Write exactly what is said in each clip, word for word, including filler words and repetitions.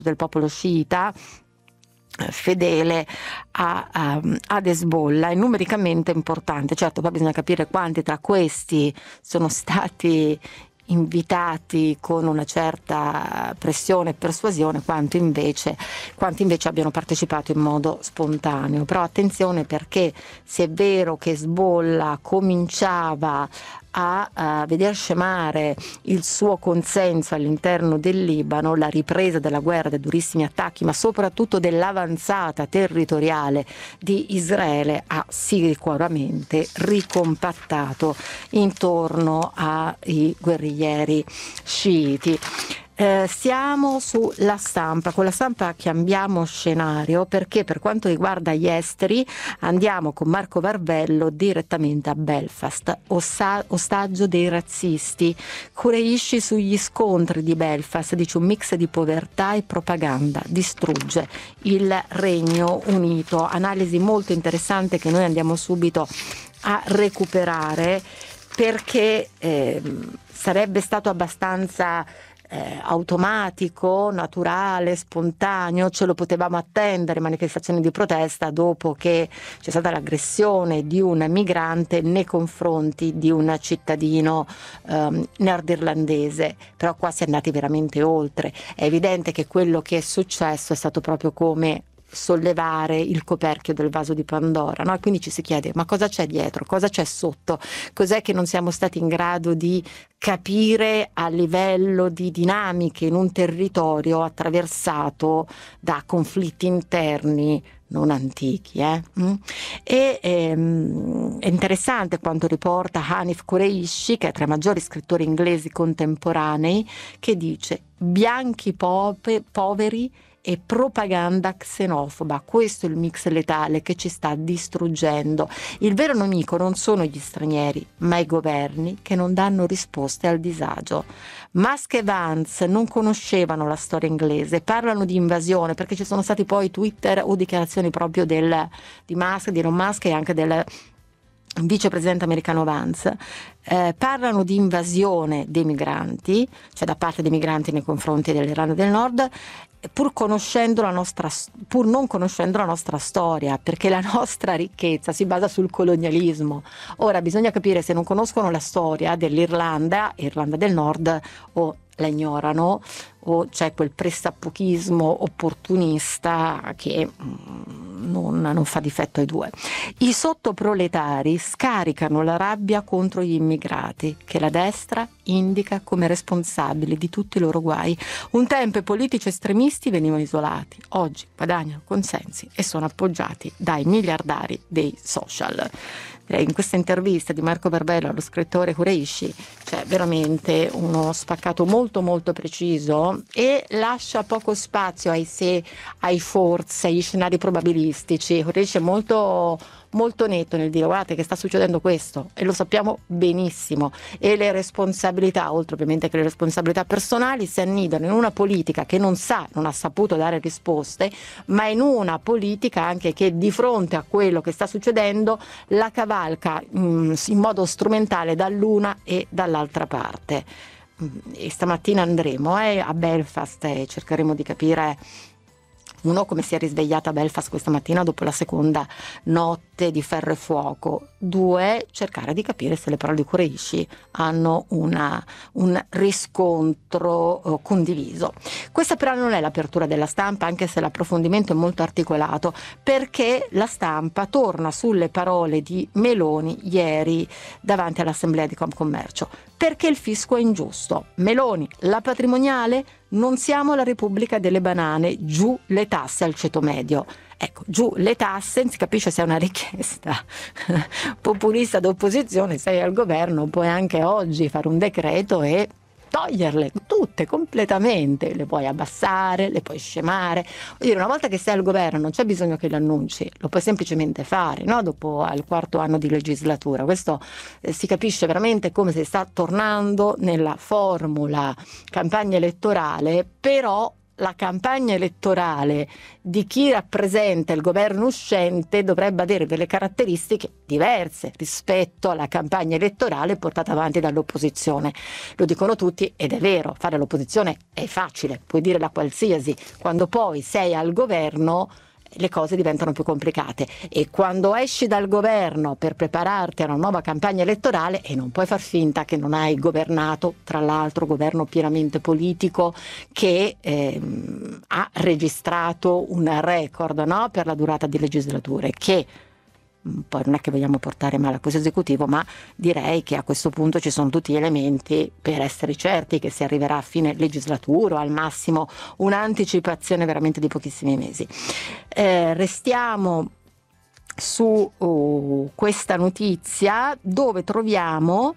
del popolo sciita fedele a, a, ad Hezbollah, è numericamente importante. Certo, poi bisogna capire quanti tra questi sono stati invitati con una certa pressione e persuasione, quanto invece, quanti invece abbiano partecipato in modo spontaneo. Però attenzione, perché se è vero che Hezbollah cominciava a, a veder scemare il suo consenso all'interno del Libano, la ripresa della guerra, dei durissimi attacchi, ma soprattutto dell'avanzata territoriale di Israele ha sicuramente ricompattato intorno ai guerriglieri sciiti. Eh, siamo sulla stampa, con la stampa cambiamo scenario, perché per quanto riguarda gli esteri andiamo con Marco Barbello direttamente a Belfast, ossa- ostaggio dei razzisti. Kureishi sugli scontri di Belfast, dice: un mix di povertà e propaganda distrugge il Regno Unito. Analisi molto interessante che noi andiamo subito a recuperare, perché eh, sarebbe stato abbastanza Eh, automatico, naturale, spontaneo, ce lo potevamo attendere, manifestazioni di protesta dopo che c'è stata l'aggressione di un migrante nei confronti di un cittadino ehm, nordirlandese. Però qua si è andati veramente oltre. È evidente che quello che è successo è stato proprio come sollevare il coperchio del vaso di Pandora, no? E quindi ci si chiede: ma cosa c'è dietro, cosa c'è sotto, cos'è che non siamo stati in grado di capire a livello di dinamiche in un territorio attraversato da conflitti interni non antichi, eh? Mm? E ehm, è interessante quanto riporta Hanif Kureishi, che è tra i maggiori scrittori inglesi contemporanei, che dice: bianchi pope, poveri e propaganda xenofoba. Questo è il mix letale che ci sta distruggendo. Il vero nemico non sono gli stranieri, ma i governi che non danno risposte al disagio. Musk e Vance non conoscevano la storia inglese, parlano di invasione, perché ci sono stati poi Twitter o dichiarazioni proprio del, di Musk, di Elon Musk e anche del vicepresidente americano Vance. Eh, parlano di invasione dei migranti, cioè da parte dei migranti nei confronti dell'Irlanda del Nord, pur conoscendo la nostra, pur non conoscendo la nostra storia, perché la nostra ricchezza si basa sul colonialismo. Ora bisogna capire se non conoscono la storia dell'Irlanda, Irlanda del Nord, o la ignorano, o c'è quel pressappochismo opportunista che non, non fa difetto ai due. I sottoproletari scaricano la rabbia contro gli immigrati, che la destra indica come responsabili di tutti i loro guai. Un tempo i politici estremisti venivano isolati, oggi guadagnano consensi e sono appoggiati dai miliardari dei social. In questa intervista di Marco Barbello allo scrittore Kureishi c'è veramente uno spaccato molto molto preciso e lascia poco spazio ai se, ai forse, agli scenari probabilistici. Kureishi è molto molto netto nel dire: guardate che sta succedendo questo e lo sappiamo benissimo, e le responsabilità, oltre ovviamente che le responsabilità personali, si annidano in una politica che non sa, non ha saputo dare risposte, ma in una politica anche che di fronte a quello che sta succedendo la cavalca mh, in modo strumentale dall'una e dall'altra parte. E stamattina andremo eh, a Belfast e cercheremo di capire, uno, come si è risvegliata Belfast questa mattina dopo la seconda notte di ferro e fuoco; due, cercare di capire se le parole di Kureishi hanno una, un riscontro eh, condiviso. Questa però non è l'apertura della stampa, anche se l'approfondimento è molto articolato, perché la stampa torna sulle parole di Meloni ieri davanti all'Assemblea di Confcommercio. Perché il fisco è ingiusto. Meloni: la patrimoniale, non siamo la Repubblica delle banane, giù le tasse al ceto medio. Ecco, giù le tasse, si capisce se è una richiesta populista d'opposizione, sei al governo, puoi anche oggi fare un decreto e toglierle tutte completamente, le puoi abbassare, le puoi scemare. Vuol dire, una volta che sei al governo non c'è bisogno che le annunci, lo puoi semplicemente fare, no? Dopo al quarto anno di legislatura. Questo eh, si capisce veramente come si sta tornando nella formula campagna elettorale, però la campagna elettorale di chi rappresenta il governo uscente dovrebbe avere delle caratteristiche diverse rispetto alla campagna elettorale portata avanti dall'opposizione. Lo dicono tutti ed è vero, fare l'opposizione è facile, puoi dire la qualsiasi, quando poi sei al governo le cose diventano più complicate, e quando esci dal governo per prepararti a una nuova campagna elettorale e non puoi far finta che non hai governato, tra l'altro governo pienamente politico che ehm, ha registrato un record, no? Per la durata di legislature, che poi non è che vogliamo portare male a questo esecutivo, ma direi che a questo punto ci sono tutti gli elementi per essere certi che si arriverà a fine legislatura o al massimo un'anticipazione veramente di pochissimi mesi. Eh, restiamo su uh, questa notizia dove troviamo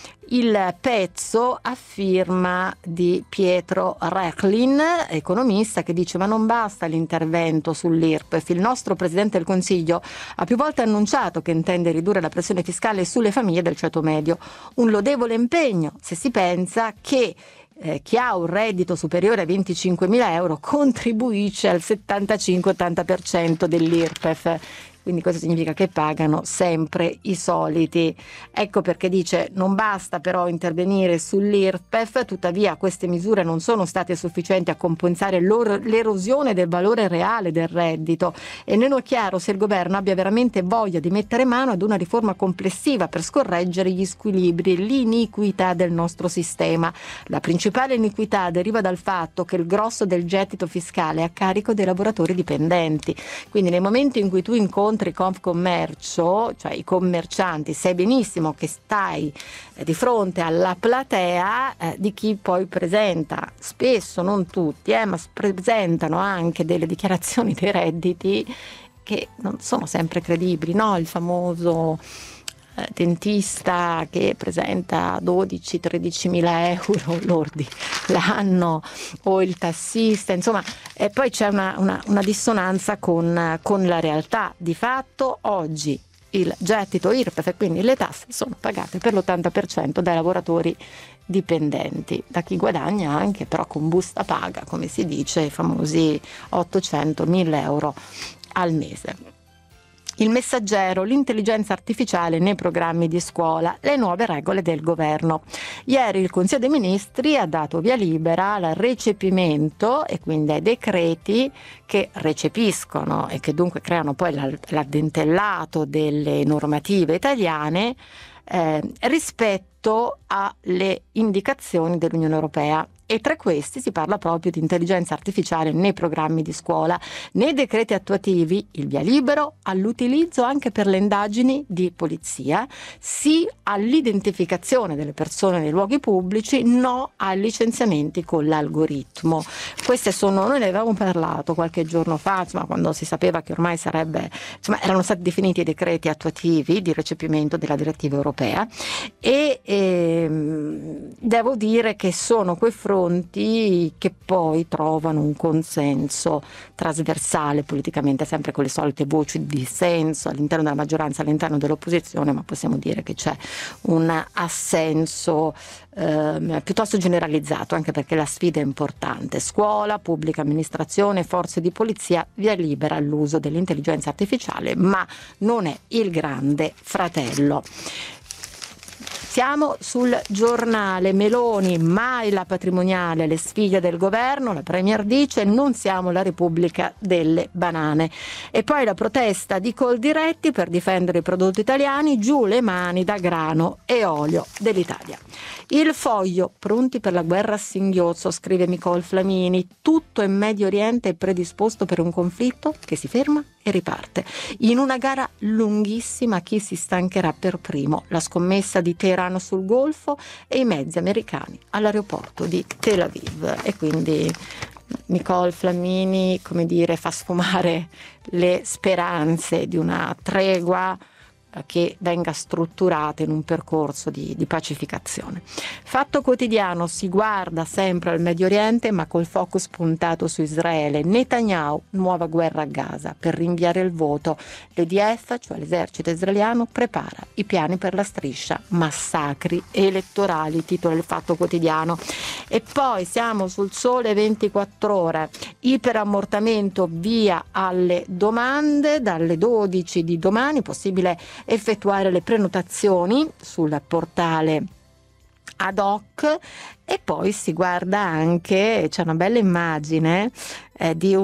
il pezzo a firma di Pietro Rechlin, economista, che dice: ma non basta l'intervento sull'I R P E F, il nostro Presidente del Consiglio ha più volte annunciato che intende ridurre la pressione fiscale sulle famiglie del ceto medio, un lodevole impegno se si pensa che Eh, chi ha un reddito superiore a venticinquemila euro contribuisce al settantacinque ottanta per cento dell'I R P E F. Quindi questo significa che pagano sempre i soliti. Ecco perché dice: non basta però intervenire sull'I R P E F, tuttavia queste misure non sono state sufficienti a compensare l'erosione del valore reale del reddito, e non è chiaro se il governo abbia veramente voglia di mettere mano ad una riforma complessiva per scorreggere gli squilibri, l'iniquità del nostro sistema. La principale iniquità deriva dal fatto che il grosso del gettito fiscale è a carico dei lavoratori dipendenti. Quindi nel momento in cui tu incontri Confcommercio, cioè i commercianti, sai benissimo che stai eh, di fronte alla platea eh, di chi poi presenta, spesso, non tutti, eh, ma presentano anche delle dichiarazioni dei redditi che non sono sempre credibili, no? Il famoso eh, dentista che presenta dodici tredici mila euro lordi l'anno, o il tassista, insomma, e poi c'è una, una, una dissonanza con, con la realtà. Di fatto oggi il gettito I R P E F, e quindi le tasse, sono pagate per l'ottanta per cento dai lavoratori dipendenti, da chi guadagna anche però con busta paga, come si dice, i famosi ottocento mille euro al mese. Il Messaggero: l'intelligenza artificiale nei programmi di scuola, le nuove regole del governo. Ieri il Consiglio dei Ministri ha dato via libera al recepimento, e quindi ai decreti che recepiscono e che dunque creano poi l'addentellato delle normative italiane eh, rispetto alle indicazioni dell'Unione Europea. E tra questi si parla proprio di intelligenza artificiale nei programmi di scuola. Nei decreti attuativi il via libero all'utilizzo anche per le indagini di polizia, sì all'identificazione delle persone nei luoghi pubblici, no ai licenziamenti con l'algoritmo. Queste sono, noi ne avevamo parlato qualche giorno fa, insomma, quando si sapeva che ormai sarebbe, insomma, erano stati definiti i decreti attuativi di recepimento della direttiva europea, e ehm, devo dire che sono quei fronti che poi trovano un consenso trasversale politicamente, sempre con le solite voci di dissenso all'interno della maggioranza, all'interno dell'opposizione, ma possiamo dire che c'è un assenso eh, piuttosto generalizzato, anche perché la sfida è importante. Scuola, pubblica amministrazione, forze di polizia, via libera all'uso dell'intelligenza artificiale, ma non è il grande fratello. Siamo sul Giornale. Meloni: mai la patrimoniale, le sfide del governo. La Premier dice: non siamo la Repubblica delle banane. E poi la protesta di Coldiretti per difendere i prodotti italiani, giù le mani da grano e olio dell'Italia. Il Foglio: pronti per la guerra a singhiozzo, scrive Nicole Flamini, tutto in Medio Oriente è predisposto per un conflitto che si ferma e riparte. In una gara lunghissima chi si stancherà per primo? La scommessa di Teheran sul Golfo e i mezzi americani all'aeroporto di Tel Aviv. E quindi Nicole Flamini, come dire, fa sfumare le speranze di una tregua che venga strutturata in un percorso di, di pacificazione. Fatto Quotidiano si guarda sempre al Medio Oriente, ma col focus puntato su Israele. Netanyahu, nuova guerra a Gaza. Per rinviare il voto, l'E D F, cioè l'esercito israeliano, prepara i piani per la striscia, massacri elettorali, titola il Fatto Quotidiano. E poi siamo sul Sole ventiquattro Ore, iperammortamento via alle domande, dalle dodici di domani possibile effettuare le prenotazioni sul portale ad hoc. E poi si guarda anche, c'è una bella immagine eh, di